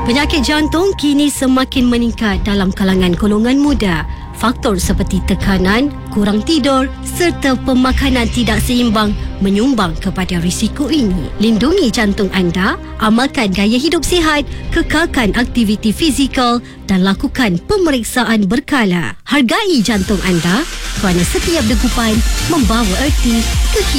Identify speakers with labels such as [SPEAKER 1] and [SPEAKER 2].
[SPEAKER 1] Penyakit jantung kini semakin meningkat dalam kalangan golongan muda. Faktor seperti tekanan, kurang tidur serta pemakanan tidak seimbang menyumbang kepada risiko ini. Lindungi jantung anda, amalkan gaya hidup sihat, kekalkan aktiviti fizikal dan lakukan pemeriksaan berkala. Hargai jantung anda kerana setiap degupan membawa erti kehidupan.